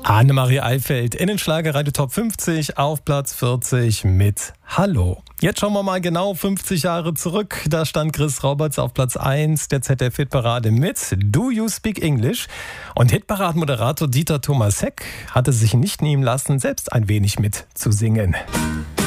Annemarie Eifeld in den Schlagerradio Top 50 auf Platz 40 mit Hallo. Jetzt schauen wir mal genau 50 Jahre zurück. Da stand Chris Roberts auf Platz 1 der ZDF-Hitparade mit Do You Speak English? Und Hitparadenmoderator Dieter Thomas Heck hatte sich nicht nehmen lassen, selbst ein wenig mitzusingen.